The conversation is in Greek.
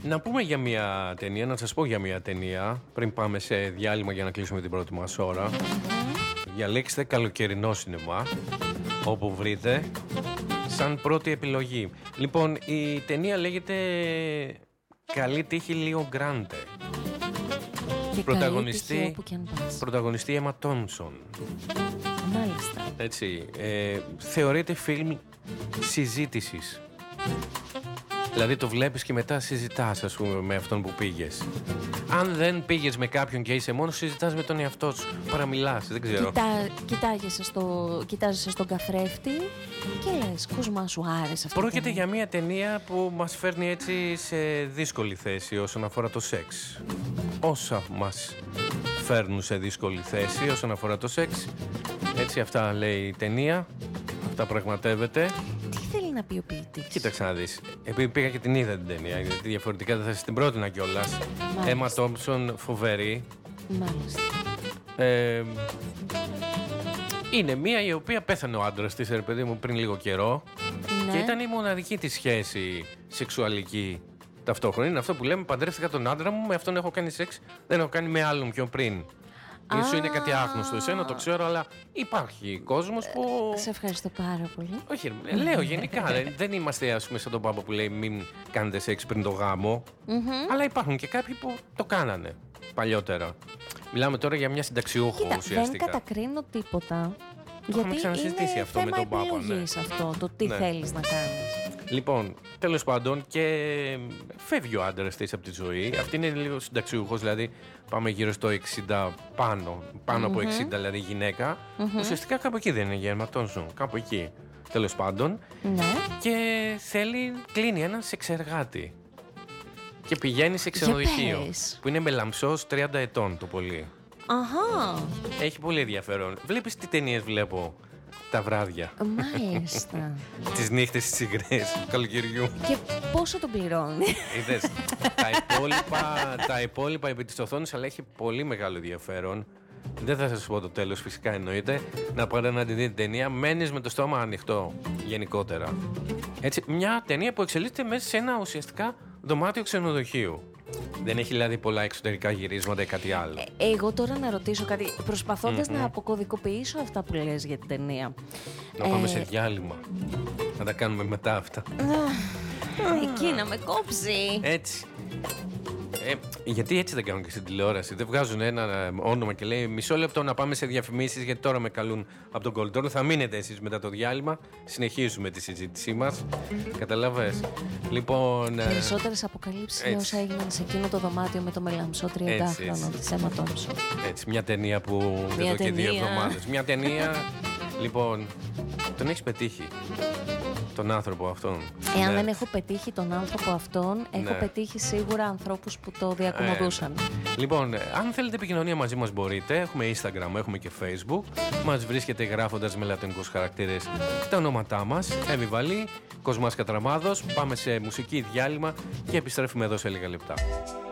Να πούμε για μια ταινία, να σας πω για μια ταινία πριν πάμε σε διάλειμμα για να κλείσουμε την πρώτη μας ώρα. Διαλέξτε καλοκαιρινό σινεμά όπου βρείτε σαν πρώτη επιλογή. Λοιπόν, η ταινία λέγεται Καλή τύχη Λίο Γκράντε. Πρωταγωνιστή Emma Thompson. Μάλιστα. Έτσι, θεωρείται φιλμ συζήτησης. Δηλαδή το βλέπεις και μετά συζητάς, ας πούμε, με αυτόν που πήγες. Αν δεν πήγες με κάποιον και είσαι μόνος, συζητάς με τον εαυτό σου. Παραμιλάς, δεν ξέρω. Κοιτάζεσαι στον καθρέφτη και λες, Κοσμά, σου άρεσε αυτό. Πρόκειται για μια ταινία που μας φέρνει έτσι σε δύσκολη θέση όσον αφορά το σεξ. Όσα μας φέρνουν σε δύσκολη θέση όσον αφορά το σεξ. Έτσι αυτά λέει η ταινία. Αυτά πραγματεύεται. Τι θέλει να πει ο ποιητής? Κοίταξε να δεις. Επειδή πήγα και την είδα την ταινία, γιατί διαφορετικά δεν θα σας την πρότεινα κιόλας. Emma Thompson, φοβερή. Μάλιστα. Είναι μία η οποία πέθανε ο άντρας της, ρε παιδί μου, πριν λίγο καιρό. Ναι. Και ήταν η μοναδική της σχέση σεξουαλική ταυτόχρονα. Είναι αυτό που λέμε, παντρεύτηκα τον άντρα μου, με αυτόν έχω κάνει σεξ, δεν έχω κάνει με άλλον πιο πριν. Ίσως είναι κάτι άγνωστο εσένα, το ξέρω, αλλά υπάρχει κόσμος που... Σε ευχαριστώ πάρα πολύ. Όχι, λέω γενικά, δεν είμαστε, ας πούμε, σαν τον Πάπα που λέει μην κάνετε σεξ πριν το γάμο. Αλλά υπάρχουν και κάποιοι που το κάνανε παλιότερα. Μιλάμε τώρα για μια συνταξιούχο. Κοίτα, ουσιαστικά. δεν κατακρίνω τίποτα. Έχουμε ξανασυζητήσει είναι αυτό θέμα με τον Πάπα. επιλογής αυτό, το τι θέλεις να κάνεις. Λοιπόν, τέλος πάντων, και φεύγει ο άντρας της από τη ζωή. Αυτή είναι λίγο συνταξιούχος, δηλαδή πάμε γύρω στο 60 πάνω από 60 δηλαδή γυναίκα. Ουσιαστικά κάπου εκεί δεν είναι για Emma Thompson, κάπου εκεί. Τέλος πάντων. Ναι. Και κλείνει έναν σεξεργάτη. Και πηγαίνει σε ξενοδοχείο. Που είναι μελαμψός 30 ετών το πολύ. Αχα. Έχει πολύ ενδιαφέρον. Βλέπεις τι ταινίες βλέπω τα βράδια. Μάλιστα. Τις νύχτες τις υγρές του καλοκαιριού. Και πόσο τον πληρώνει? Είδες, τα υπόλοιπα επί της οθόνης, αλλά έχει πολύ μεγάλο ενδιαφέρον. Δεν θα σας πω το τέλος, φυσικά εννοείται. Να πάρετε να τη δείτε την ταινία. Μένεις με το στόμα ανοιχτό γενικότερα. Έτσι, μια ταινία που εξελίσσεται μέσα σε ένα ουσιαστικά δωμάτιο ξενοδοχείου. Δεν έχει δηλαδή πολλά εξωτερικά γυρίσματα ή κάτι άλλο. Εγώ τώρα να ρωτήσω κάτι, προσπαθώντας να αποκωδικοποιήσω αυτά που λες για την ταινία. Να πάμε σε διάλειμμα. Να τα κάνουμε μετά αυτά. Εκεί να με κόψει. Έτσι. Γιατί έτσι δεν κάνουν και στην τηλεόραση? Δεν βγάζουν ένα όνομα και λέει μισό λεπτό να πάμε σε διαφημίσεις, γιατί τώρα με καλούν από τον κολλητόρο. Θα μείνετε εσείς μετά το διάλειμμα. Συνεχίζουμε τη συζήτησή μας. Καταλαβες? Λοιπόν. Περισσότερες αποκαλύψεις για όσα έγιναν σε εκείνο το δωμάτιο με το μελαμψό 30χρονο της Emma Thompson. Έτσι, μια ταινία που εδώ και 2 εβδομάδες. Μια ταινία. Λοιπόν, τον έχεις πετύχει. Τον άνθρωπο αυτόν. Εάν δεν έχω πετύχει τον άνθρωπο αυτόν, έχω πετύχει σίγουρα ανθρώπους που το διακομωδούσαν. Λοιπόν, αν θέλετε επικοινωνία μαζί μας μπορείτε. Έχουμε Instagram, έχουμε και Facebook. Μας βρίσκετε γράφοντας με λατινικούς χαρακτήρες τα ονόματά μας. Εύη Κοσμάς Κατραμάδος. Πάμε σε μουσική διάλειμμα και επιστρέφουμε εδώ σε λίγα λεπτά.